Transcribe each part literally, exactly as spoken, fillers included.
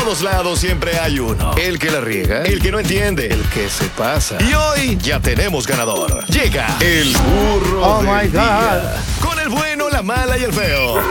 todos lados siempre hay uno. El que la riega, el que no entiende, el que se pasa. Y hoy ya tenemos ganador. Llega el burro Oh del my día. Con el bueno, la mala y el feo.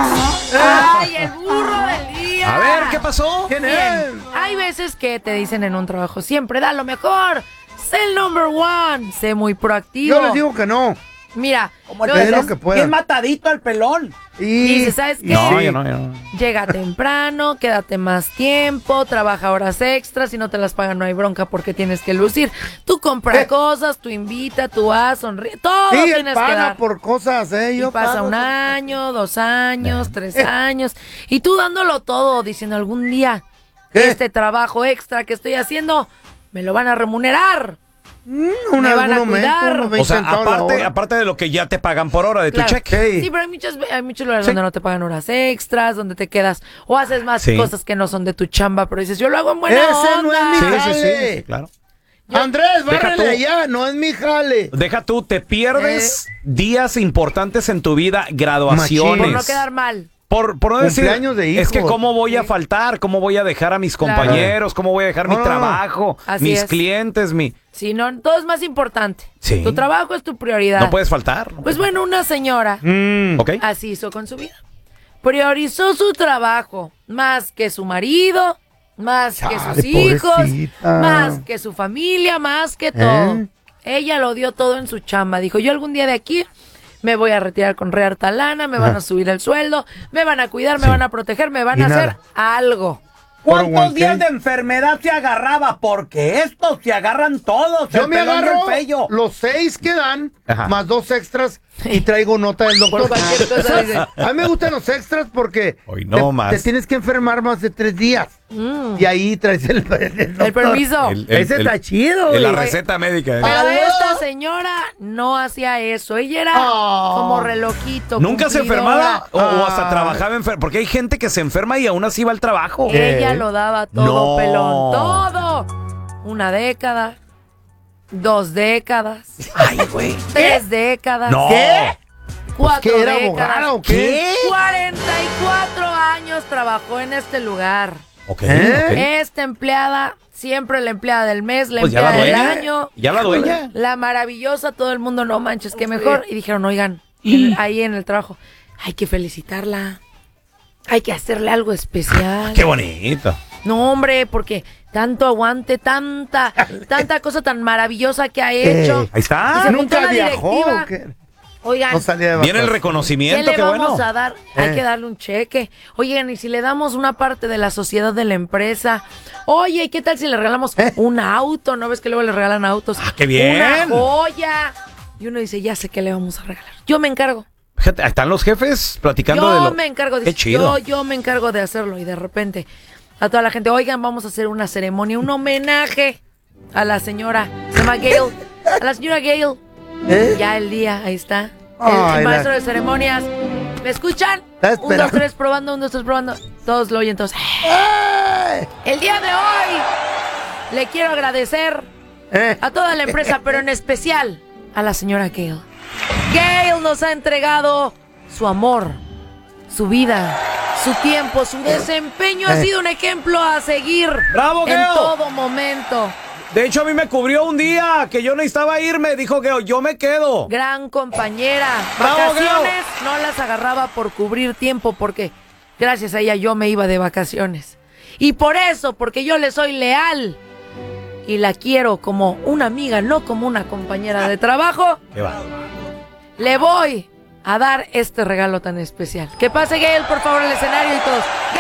¡Ay, el burro del día! A ver, ¿qué pasó? ¿Quién es? Bien, hay veces que te dicen en un trabajo, siempre da lo mejor. Sé el number one. Sé muy proactivo. Yo les digo que no. Mira, Como no, el es- lo que pueda. Bien matadito al pelón. Y Dice, ¿sabes qué? No, Sí. yo no, yo no. Llega temprano, quédate más tiempo, trabaja horas extras, si no te las pagan no hay bronca porque tienes que lucir. Tú compra Eh. cosas, tú invita, tú haz, sonríe, todo Sí, él tienes que paga dar. por cosas, ¿eh? Y Yo pasa pago un por- año, dos años, tres Eh. años, y tú dándolo todo, diciendo algún día, ¿Qué? este trabajo extra que estoy haciendo, me lo van a remunerar. Mm, Me un- van a un aumento, cuidar. unos O veinte sea, centavos la aparte, hora. aparte de lo que ya te pagan por hora de Claro. tu cheque. Sí. Sí, pero hay muchos, hay muchos lugares Sí. donde no te pagan horas extras, donde te quedas o haces más Sí. cosas que no son de tu chamba, pero dices, yo lo hago en buena Ese onda. no es mi Sí, sí, jale. sí, claro. Andrés, Deja bárrele tú. allá, no es mi jale. Deja tú, te pierdes Eh. días importantes en tu vida, Por graduaciones. no quedar mal. Por, por no decir, Cumpleaños de es que hijos. cómo voy a faltar, cómo voy a dejar a mis Claro. compañeros, cómo voy a dejar mi No, no, no. trabajo, Así mis es. clientes, mi... Si no, todo es más importante. Sí. Tu trabajo es tu prioridad. No puedes faltar. Pues bueno, una señora Mm. ¿Ok? así hizo con su vida. Priorizó su trabajo más que su marido, más que sus Chale, hijos, pobrecita. más que su familia, más que todo. ¿Eh? Ella lo dio todo en su chamba. Dijo, yo algún día de aquí me voy a retirar con re harta lana, me van a subir el sueldo, me van a cuidar, me Sí. van a proteger, me van Y a hacer nada. algo. ¿Cuántos cuarenta y uno días K? de enfermedad se agarraba? Porque estos se agarran todos. Yo el me pelón y agarro el pello. los seis que dan, Ajá. más dos extras, y traigo nota del doctor. Por cualquier cosa, dice. A mí me gustan los extras porque Hoy no te, más. te tienes que enfermar más de tres días. Mm. Y ahí traes el, el, El permiso. El- Ese está chido, el- La güey. receta médica. ¿eh? Pero ¿Aló? esta señora no hacía eso. Ella era Oh. como relojito. ¿Nunca se cumplidora. enfermaba o, o hasta Ah. trabajaba enfermo? Porque hay gente que se enferma y aún así va al trabajo. Ella lo daba todo, No. pelón. Todo. Una década. Dos décadas. Ay, güey. Tres décadas. No. ¿Qué? Cuatro ¿Qué era décadas. abogada o qué? cuarenta y cuatro años trabajó en este lugar. Ok, ¿Eh? ok. Esta empleada, siempre la empleada del mes, la Pues ya la empleada del dueña. año. Ya la dueña. La maravillosa, todo el mundo, no manches, qué mejor. Y dijeron, oigan, en- ahí en el trabajo, hay que felicitarla. Hay que hacerle algo especial. Qué bonito. No, hombre, porque tanto aguante, tanta, tanta cosa tan maravillosa que ha hecho. Eh, Ahí está. Y se juntó ¿Nunca la viajó directiva. o qué? Oigan, No salía de Viene el vacaciones. ¿qué reconocimiento, le qué vamos bueno. a dar? Eh. Hay que darle un cheque. Oigan, y si le damos una parte de la sociedad de la empresa. Oye, ¿y qué tal si le regalamos Eh. un auto? ¿No ves que luego le regalan autos? Ah, qué bien. Una joya. Y uno dice, ya sé qué le vamos a regalar. Yo me encargo. Fíjate, ahí están los jefes platicando Yo de lo... me encargo de Qué chido. Yo, yo me encargo de hacerlo. Y de repente, a toda la gente, oigan, vamos a hacer una ceremonia, un homenaje a la señora. Se llama Gail. A la señora Gail. ¿Eh? Ya el día, ahí está. El, Ay, el maestro la- de ceremonias. ¿Me escuchan? Está Un, esperando. dos, tres, probando, un, dos, tres, probando. Todos lo oyen, todos. ¡Eh! El día de hoy le quiero agradecer ¿Eh? a toda la empresa, pero en especial a la señora Gail. Gail nos ha entregado su amor, su vida, su tiempo, su desempeño. Ha Eh. sido un ejemplo a seguir ¡Bravo, en Gail! todo momento. De hecho, a mí me cubrió un día que yo necesitaba irme. Dijo que yo me quedo. Gran compañera. ¡Bravo, Vacaciones no las agarraba por cubrir tiempo porque gracias a ella yo me iba de vacaciones. Y por eso, porque yo le soy leal y la quiero como una amiga, no como una compañera de trabajo, ¿Qué va? le voy a dar este regalo tan especial. Que pase Gail, por favor, al escenario y todos.